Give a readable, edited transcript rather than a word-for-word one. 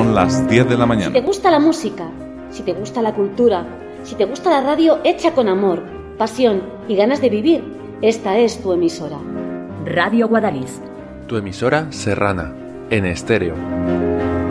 Son las 10 de la mañana. Si te gusta la música, si te gusta la cultura, si te gusta la radio hecha con amor, pasión y ganas de vivir, esta es tu emisora. Radio Guadalix. Tu emisora serrana, en estéreo.